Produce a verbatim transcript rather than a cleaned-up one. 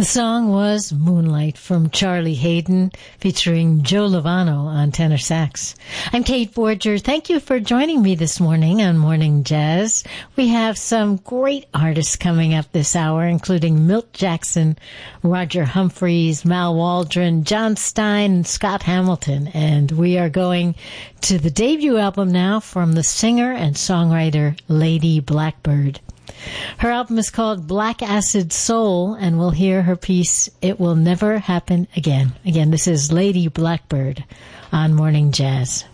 The song was Moonlight from Charlie Haden, featuring Joe Lovano on tenor sax. I'm Kate Forger. Thank you for joining me this morning on Morning Jazz. We have some great artists coming up this hour, including Milt Jackson, Roger Humphreys, Mal Waldron, John Stein, and Scott Hamilton. And we are going to the debut album now from the singer and songwriter Lady Blackbird. Her album is called Black Acid Soul, and we'll hear her piece, It Will Never Happen Again. Again, this is Lady Blackbird on Morning Jazz.